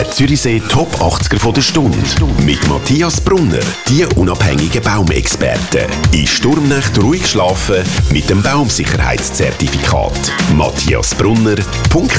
Der Zürichsee Top 80er von der Stunde. Mit Matthias Brunner, die unabhängigen Baumexperten. In Sturmnacht ruhig schlafen mit dem Baumsicherheitszertifikat. matthiasbrunner.ch